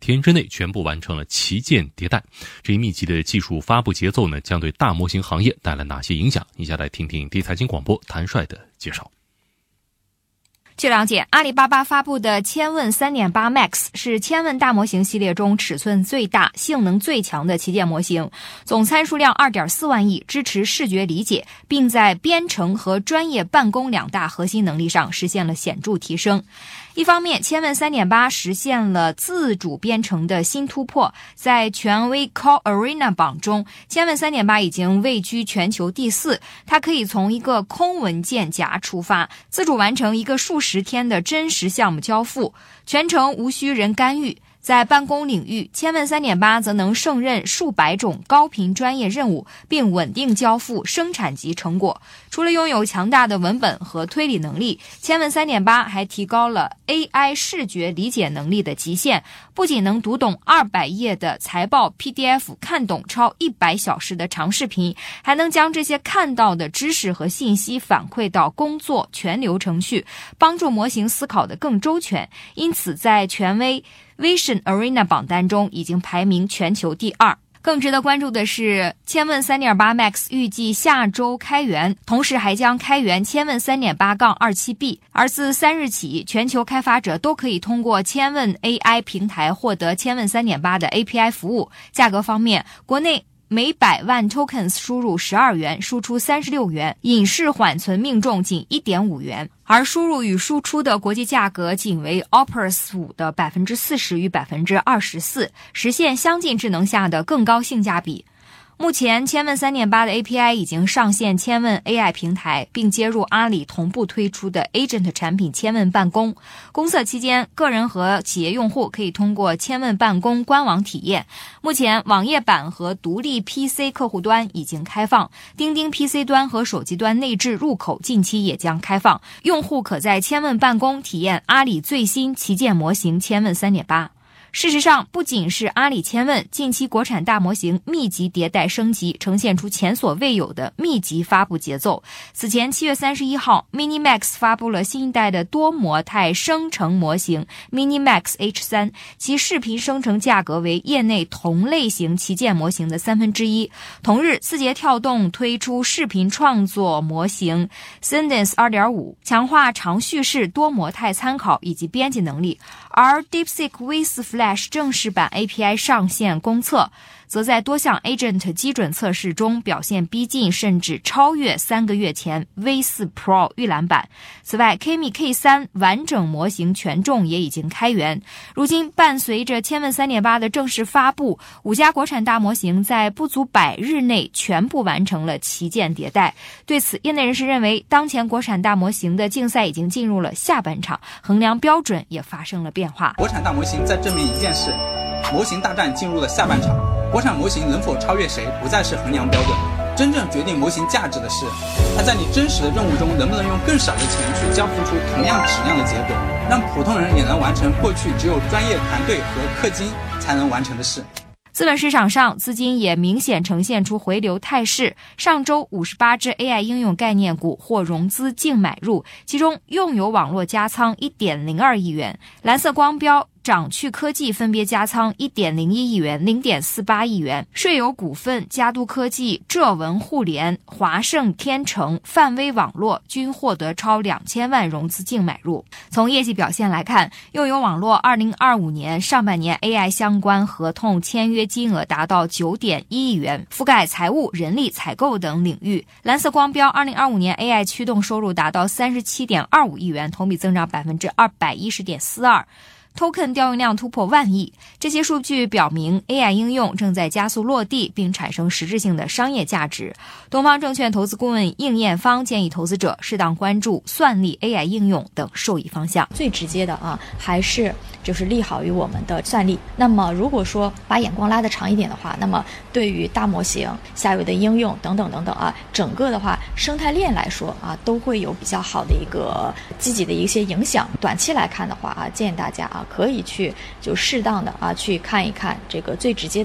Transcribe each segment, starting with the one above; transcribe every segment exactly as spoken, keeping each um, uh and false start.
天之内全部完成了旗舰迭代。这一密集的技术发布节奏呢，将对大模型行业带来哪些影响？一起来听听第一财经广播谭帅的介绍。 据了解，阿里巴巴发布的千问 三点八 Max 是千问大模型系列中尺寸最大、性能最强的旗舰模型，总参数量 二点四万亿，支持视觉理解，并在编程和专业办公两大核心能力上实现了显著提升。一方面，千问 三点八 实现了自主编程的新突破，在权威 Code Arena 榜中，千问 三点八 已经位居全球第四。它可以从一个空文件夹出发，自主完成一个数十天的真实项目交付，全程无需人干预。在办公领域，千问 三点八 则能胜任数百种高频专业任务，并稳定交付生产级成果。除了拥有强大的文本和推理能力，千问 三点八 还提高了 A I 视觉理解能力的极限，不仅能读懂二百页的财报 P D F， 看懂超一百小时的长视频，还能将这些看到的知识和信息反馈到工作全流程去，帮助模型思考得更周全。因此，在权威Vision Arena 榜单中已经排名全球第二。更值得关注的是，千问 三点八 Max 预计下周开源，同时还将开源千问 三点八 二七 B， 而自三日起，全球开发者都可以通过千问 A I 平台获得千问 三点八 的 A P I 服务。价格方面，国内每百万 tokens 输入十二元，输出三十六元，隐式缓存命中仅 一点五元，而输入与输出的国际价格仅为 Opus 五的 百分之四十 与 百分之二十四， 实现相近智能下的更高性价比。目前千问 三点八 的 A P I 已经上线千问 A I 平台，并接入阿里同步推出的 Agent 产品千问办公。公测期间，个人和企业用户可以通过千问办公官网体验。目前网页版和独立 P C 客户端已经开放，钉钉 P C 端和手机端内置入口近期也将开放，用户可在千问办公体验阿里最新旗舰模型千问 三点八。事实上，不仅是阿里千问，近期国产大模型密集迭代升级，呈现出前所未有的密集发布节奏。此前七月三十一号 ，MiniMax 发布了新一代的多模态生成模型 MiniMax H 三， 其视频生成价格为业内同类型旗舰模型的三分之一。同日，字节跳动推出视频创作模型 Sendence 二点五， 强化长叙事、多模态参考以及编辑能力。而 DeepSeek with Flash 正式版 A P I 上线公测，则在多项 Agent 基准测试中表现逼近甚至超越三个月前 V 四 Pro 预览版。此外 K M I K 三 完整模型权重也已经开源。如今伴随着千问 三点八 的正式发布，五家国产大模型在不足百日内全部完成了旗舰迭代。对此，业内人士认为，当前国产大模型的竞赛已经进入了下半场，衡量标准也发生了变化。 国产大模型在证明一件事，模型大战进入了下半场，国产模型能否超越谁不再是衡量标准，真正决定模型价值的是它在你真实的任务中能不能用更少的钱去交付出同样质量的结果，让普通人也能完成过去只有专业团队和氪金才能完成的事。 资本市场上，资金也明显呈现出回流态势。上周五十八只 A I 应用概念股获融资净买入，其中用友网络加仓 一点零二亿元，蓝色光标、掌趣科技分别加仓 一点零一亿元、零点四八亿元，税友股份、嘉都科技、浙文互联、华盛天成、泛威网络均获得超两千万融资净买入。从业绩表现来看，用友网络二零二五年上半年 A I 相关合同签约金额达到 九点一亿元，覆盖财务、人力、采购等领域。蓝色光标二零二五年 A I 驱动收入达到 三十七点二五亿元，同比增长 百分之二百一十点四二。Token 调用量突破万亿，这些数据表明 A I 应用正在加速落地并产生实质性的商业价值。东方证券投资顾问应艳芳建议投资者适当关注算力、A I 应用等受益方向。 最直接的啊，还是就是利好于我们的算力。那么如果说把眼光拉得长一点的话，那么对于大模型、下游的应用等等等等啊，整个的话生态链来说啊，都会有比较好的一个积极的一些影响。短期来看的话啊，建议大家啊可以去就适当的啊去看一看这个最直接的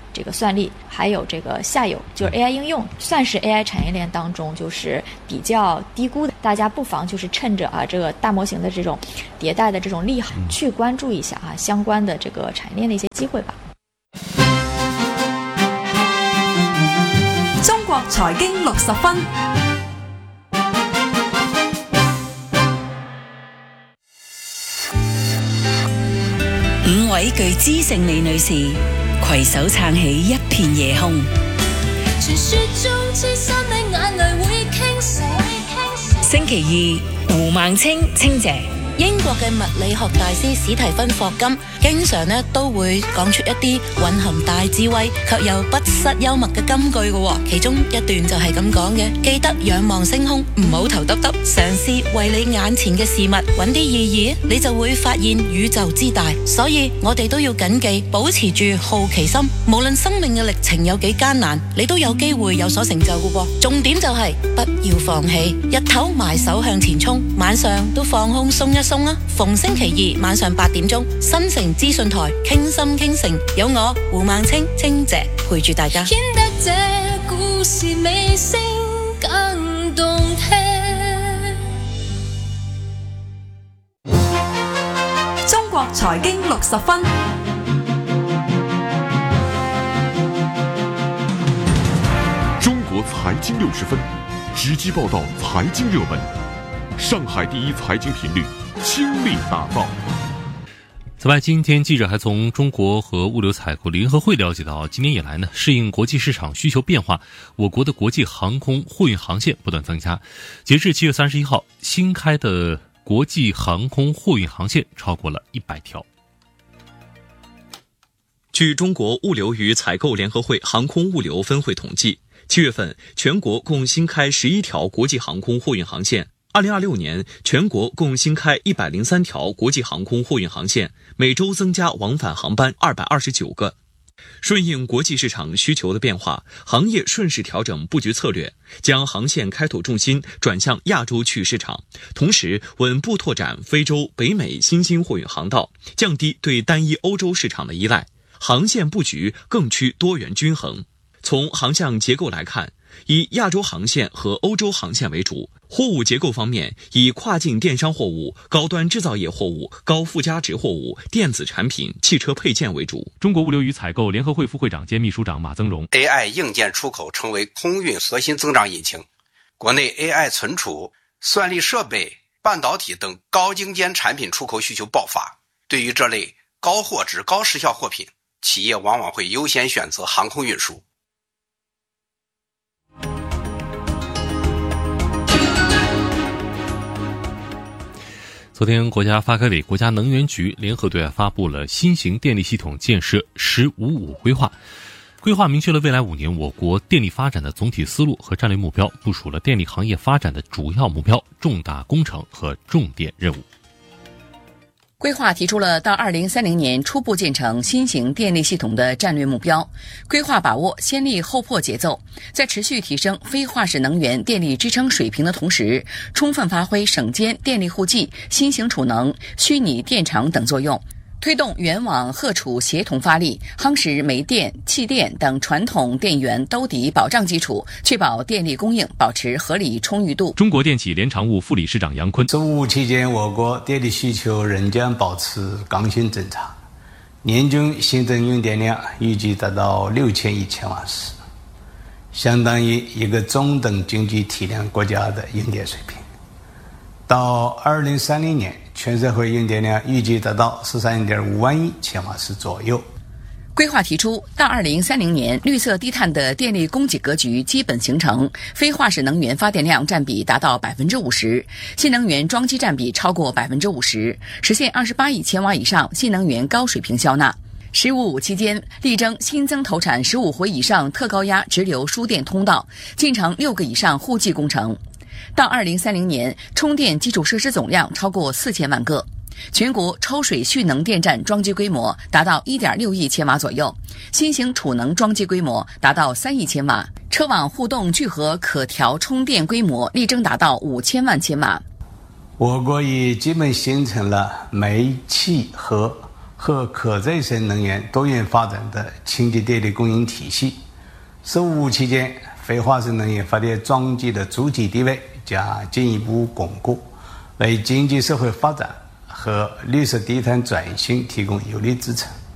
这个算力，还有这个下游就是 A I 应用，算是 A I 产业链当中就是比较低估的。大家不妨就是趁着啊这个大模型的这种迭代的这种利好，去关注一下啊相关的这个产业链的一些机会吧。 中國財經六十分。 五位具知性美女士攜手撐起一片夜空。傳說中痴心的眼淚會傾瀉。星期二，胡孟青青姐。英國嘅物理學大師史提芬霍金經常咧都會講出一啲蘊含大智慧卻又不失幽默嘅金句嘅，其中一段就係咁講嘅：記得仰望星空，唔好頭耷耷，嘗試為你眼前嘅事物揾啲意義，你就會發現宇宙之大。所以我哋都要謹記，保持住好奇心，無論生命嘅歷程有幾艱難，你都有機會有所成就嘅喎。重點就係不要放棄，日頭埋手向前衝，晚上都放空鬆一鬆啊！逢星期二晚上八點鐘，新城資訊台傾心傾城，有我胡孟青青姐陪住大家。顯得這故事尾聲更動聽。 中國財經六十分。 中國財經六十分，直擊報道財經熱門。上海第一財經頻率傾力打造。 此外，今天记者還從中國和物流採購聯合會了解到，今年以來呢，適應國際市場需求變化，我國的國際航空貨運航線不斷增加。截至七月三十一號，新開的國際航空貨運航線超過了一百條。 據中國物流與採購聯合會航空物流分會統計，七月份全國共新開十一條國際航空貨運航線。二零二六年，全國共新開一百零三條國際航空貨運航線，每周增加往返航班二百二十九個。順應國際市場需求的變化，行業順勢調整布局策略，將航線開拓重心轉向亞洲區市場，同時穩步拓展非洲、北美新興貨運航道，降低對單一歐洲市場的依賴，航線布局更趨多元均衡。從航向結構來看，以亞洲航線和歐洲航線為主，貨物結構方面以跨境電商貨物、高端製造業貨物、高附加值貨物、電子產品、汽車配件為主。 中國物流與採購聯合會副會長兼秘書長馬增榮 A I 硬件出口成為空運核心增長引擎，國內 A I 存儲、算力設備、半導體等高精尖產品出口需求爆發，對於這類高貨值、高時效貨品，企業往往會優先選擇航空運輸。 昨天，國家發改委、國家能源局聯合對外發布了新型電力系統建設“十五五”規劃。規劃明確了未來五年我國電力發展的總體思路和戰略目標，部署了電力行業發展的主要目標、重大工程和重點任務。 規劃提出了到二零三零年初步建成新型電力系統的戰略目標。規劃把握先立後破節奏，在持續提升非化石能源電力支撐水平的同時，充分發揮省間電力互濟、新型儲能、虛擬電廠等作用，推動原網荷儲協同發力，夯實煤電、氣電等傳統電源兜底保障基礎，確保電力供應保持合理充裕度。 中國電企聯常務副理事長楊坤： 十五期間，我國電力需求仍將保持剛性增長，年均新增用電量預計達到六千億千瓦時，相當於一個中等經濟體量國家的用電水平。到二零三零年，全社會用電量預計達到十三點五萬億千瓦時左右。 規劃提出，到二零三零年，綠色低碳的電力供給格局基本形成，非化石能源發電量佔比達到百分之五十，新能源裝機佔比超過百分之五十，實現二十八億千瓦以上新能源高水平銷納。十五五期間，力爭新增投產十五回以上特高壓直流輸電通道，進程六個以上互濟工程。到二零三零年，充電基礎設施總量超過四千萬個，全國抽水蓄能電站裝機規模達到一點六億千瓦左右，新型儲能裝機規模達到三億千瓦，車網互動聚合可調充電規模力爭達到五千萬千瓦。 我國已基本形成了煤氣和和可再生能源多元发展的清洁电力供应体系。“十五五”期间，非化石能源发电装机的主体地位将进一步巩固，为经济社会发展和绿色低碳转型提供有力支撑。